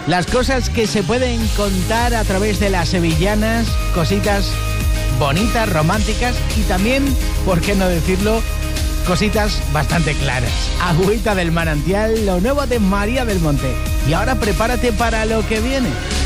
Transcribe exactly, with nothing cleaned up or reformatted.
Las cosas que se pueden contar a través de las sevillanas, cositas bonitas, románticas y también, ¿por qué no decirlo?, cositas bastante claras. Agüita del manantial, lo nuevo de María del Monte. Y ahora prepárate para lo que viene.